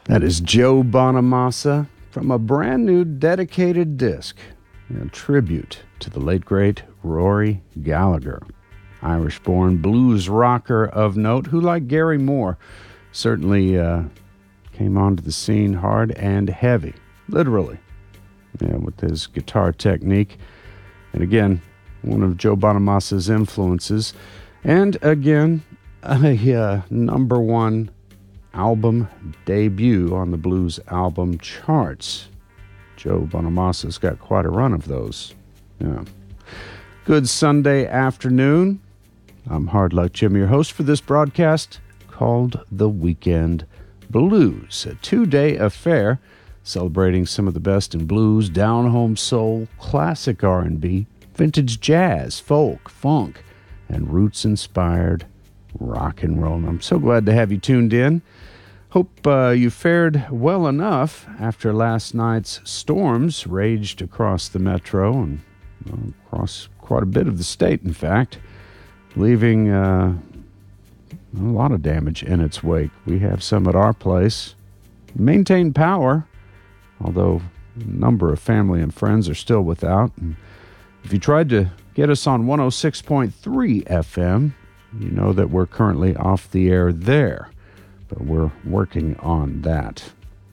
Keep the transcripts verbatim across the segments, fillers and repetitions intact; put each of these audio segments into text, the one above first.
That is Joe Bonamassa from a brand new dedicated disc, a tribute to the late great Rory Gallagher, Irish-born blues rocker of note who, like Gary Moore, certainly uh, came onto the scene hard and heavy, literally, yeah, with his guitar technique. And again, one of Joe Bonamassa's influences. And again, a uh, number one album debut on the blues album charts. Joe Bonamassa's got quite a run of those. Yeah. Good Sunday afternoon. I'm Hard Luck Jim, your host for this broadcast called The Weekend Blues, a two-day affair celebrating some of the best in blues, down-home soul, classic R and B, vintage jazz, folk, funk, and roots-inspired rock and roll. And I'm so glad to have you tuned in. Hope uh, you fared well enough after last night's storms raged across the metro and uh, across quite a bit of the state, in fact, leaving uh, a lot of damage in its wake. We have some at our place. Maintained power, although a number of family and friends are still without. And if you tried to get us on one oh six point three F M, you know that we're currently off the air there, but we're working on that.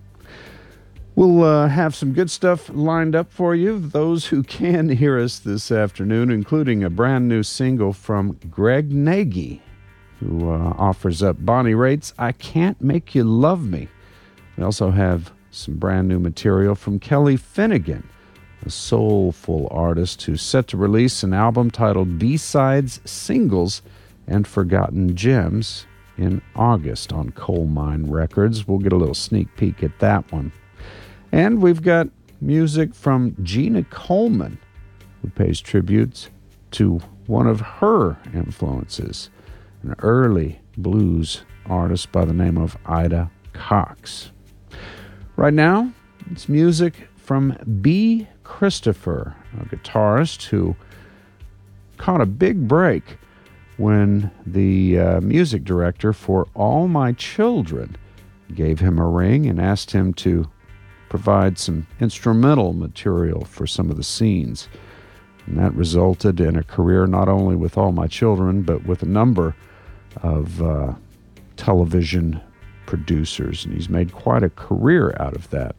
We'll uh, have some good stuff lined up for you, those who can hear us this afternoon, including a brand new single from Greg Nagy, who uh, offers up Bonnie Raitt's I Can't Make You Love Me. We also have some brand new material from Kelly Finnegan, a soulful artist who's set to release an album titled B-Sides, Singles, and Forgotten Gems in August on Coal Mine Records. We'll get a little sneak peek at that one. And we've got music from Gina Coleman, who pays tributes to one of her influences, an early blues artist by the name of Ida Cox. Right now, it's music from B. Christopher, a guitarist who caught a big break when the uh, music director for All My Children gave him a ring and asked him to provide some instrumental material for some of the scenes. And that resulted in a career not only with All My Children, but with a number of uh, television producers. And he's made quite a career out of that.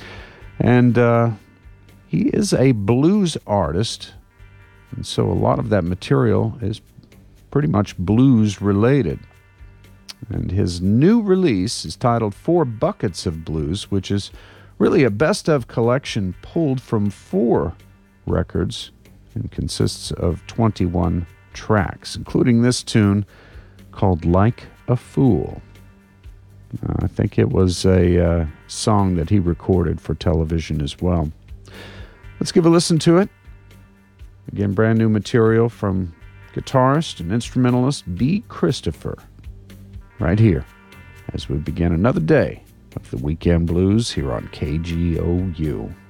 And uh, he is a blues artist, and so a lot of that material is pretty much blues related. And his new release is titled Four Buckets of Blues, which is really a best-of collection pulled from four records and consists of twenty-one tracks, including this tune called Like a Fool. Uh, I think it was a uh, song that he recorded for television as well. Let's give a listen to it. Again, brand new material from guitarist and instrumentalist B. Christopher, right here as we begin another day of the Weekend Blues here on K G O U.